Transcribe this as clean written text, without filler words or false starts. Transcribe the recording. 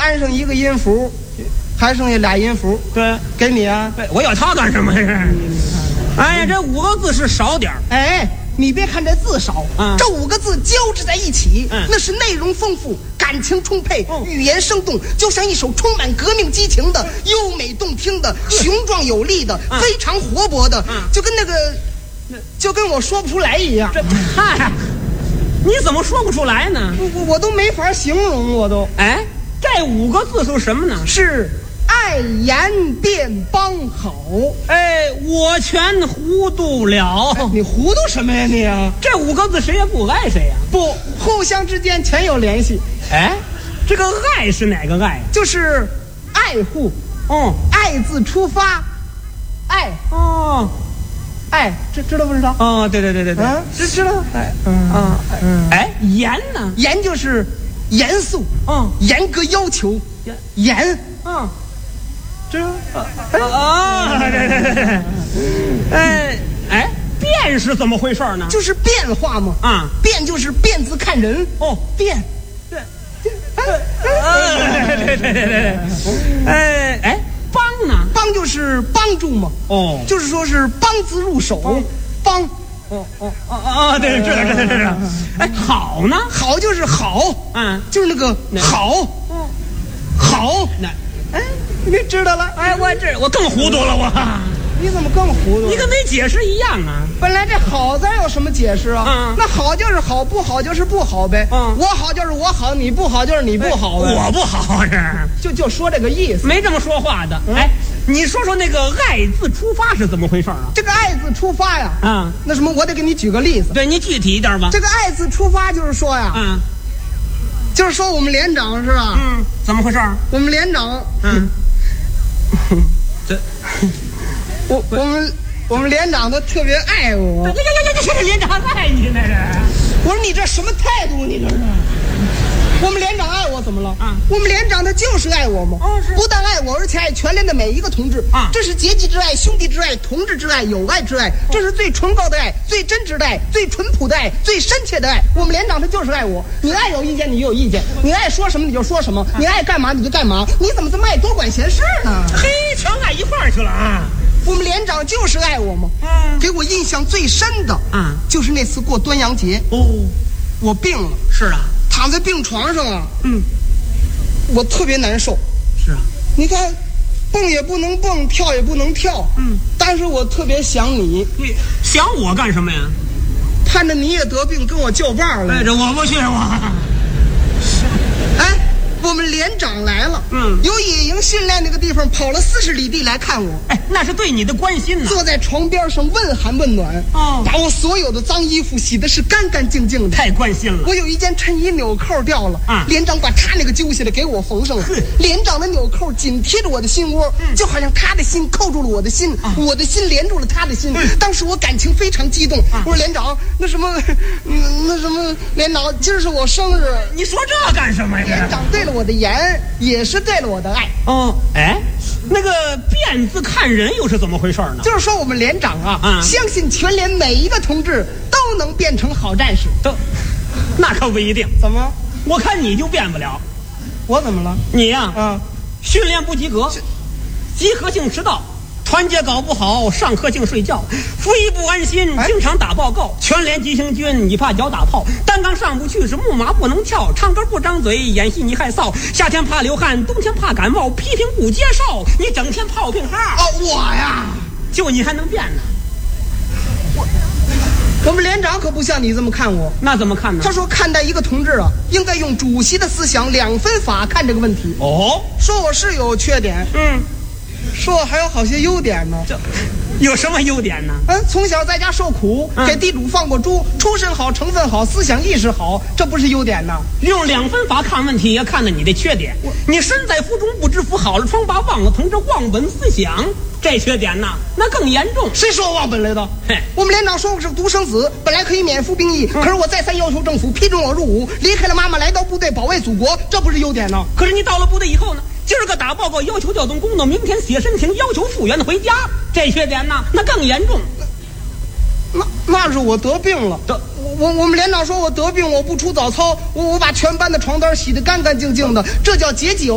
单剩一个音符，还剩下俩音符。 对， 给你啊。 我要它干什么呀？哎呀，这5个字是少点儿。 哎，你别看这字少，这5个字交织在一起，那是内容丰富，感情充沛，语言生动，就像一首充满革命激情的、优美动听的、雄壮有力的、非常活泼的，就跟我说不出来一样。 嗨，你怎么说不出来呢？ 我都没法形容，我都。 哎，这5个字是什么呢？ 是爱言便帮好。 哎，我全糊涂了。 你糊涂什么呀你啊？ 这5个字谁也不爱谁呀？ 不，互相之间全有联系。 哎，这个爱是哪个爱？ 就是爱护。爱字出发，爱。爱，知道不知道？ 对， 知道。 哎，严呢？ 严就是严肃，严格要求，严。这哎，变是怎么回事呢？ 就是变化嘛。变就是变字看人。变。对。 哎，帮呢？ 帮就是帮助嘛。就是说是帮字入手，帮。 对，知道。哎，好呢？ 好就是好，就是那个好，好。哎，你知道了？ 哎，我更糊涂了，我。 你怎么更糊涂？ 你跟没解释一样啊！ 本来这好字有什么解释啊？那好就是好，不好就是不好呗。我好就是我好，你不好就是你不好呗。 我不好是？ 就说这个意思， 没这么说话的。哎，你说说那个爱字出发是怎么回事啊？ 这个爱字出发呀，那什么，我得给你举个例子。 对，你具体一点吧。 这个爱字出发就是说呀，就是说我们连长是吧？ 怎么回事？ 我们连长，我们连长他特别爱我。 这连长爱你那是？ 我说你这什么态度？你这是？我们连长爱我怎么了？我们连长他就是爱我嘛。不但爱我，而且爱全连的每一个同志。这是阶级之爱、兄弟之爱、同志之爱、友爱之爱，这是最崇高的爱、最真挚的爱、最淳朴的爱、最深切的爱。我们连长他就是爱我。你爱有意见你就有意见，你爱说什么你就说什么，你爱干嘛你就干嘛。你怎么这么爱多管闲事呢？ 嘿，全爱一块儿去了啊！ 我们连长就是爱我嘛。给我印象最深的就是那次过端阳节。我病了。 是啊。 躺在病床上啊，我特别难受。 是啊， 你看，蹦也不能蹦，跳也不能跳。但是我特别想你。 你想我干什么呀？ 盼着你也得病，跟我叫伴了。 哎，这我不去我。 哎，我们连长来了。由野营训练那个地方跑了40里地来看我。 哎，那是对你的关心呢。 坐在床边上问寒问暖。把我所有的脏衣服洗的是干干净净的。 太关心了。 我有一件衬衣纽扣掉了，连长把他那个揪下来给我缝上了。连长的纽扣紧贴着我的心窝，就好像他的心扣住了我的心，我的心连住了他的心。当时我感情非常激动。我说连长，那什么，连长，今儿是我生日。 你说这干什么呀？ 连长对了我的言，也是对了我的爱。 哎，那个变字看人又是怎么回事呢？ 就是说我们连长相信全连每一个同志都能变成好战士。 那可不一定。 怎么？ 我看你就变不了。 我怎么了？ 你呀，训练不及格，集合性迟到，团结搞不好，上课净睡觉，服役不安心，经常打报告。全连急行军，你怕脚打炮，单杠上不去，是木马不能跳，唱歌不张嘴，演戏你害臊，夏天怕流汗，冬天怕感冒，批评不接受，你整天泡病号。 我呀， 就你还能变呢？ 我们连长可不像你这么看我。 那怎么看呢？ 他说看待一个同志应该用主席的思想2分法看这个问题。说我是有缺点，说我还有好些优点呢。 这有什么优点呢？ 从小在家受苦，给地主放过猪，出身好，成分好，思想意识好，这不是优点呢？ 用2分法看问题，也看到你的缺点。你身在福中不知福，好了疮疤忘了疼，这忘本思想，这缺点呢，那更严重。 谁说我忘本来的？我们连长说我是独生子，本来可以免服兵役，可是我再三要求政府批准我入伍，离开了妈妈，来到部队保卫祖国，这不是优点呢？ 可是你到了部队以后呢？今儿个打报告要求调动工作，明天写申请要求复员回家，这缺点呢，那更严重。 那是我得病了。我们连长说我得病，我不出早操，我把全班的床单洗得干干净净的，这叫节己